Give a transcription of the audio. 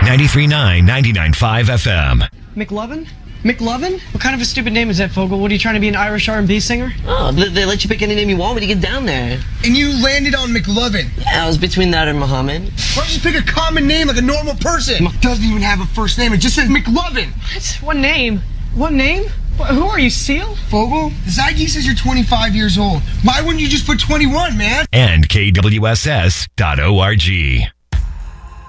93.9, 99.5 FM. McLovin? McLovin? What kind of a stupid name is that, Fogel? What, are you trying to be an Irish R&B singer? Oh, they let you pick any name you want when you get down there. And you landed on McLovin. Yeah, I was between that and Muhammad. Why don't you just pick a common name like a normal person? It doesn't even have a first name. It just says McLovin. What? What name? What name? Who are you, Seal? Fogel, this ID says you're 25 years old. Why wouldn't you just put 21, man? And KWSS.org.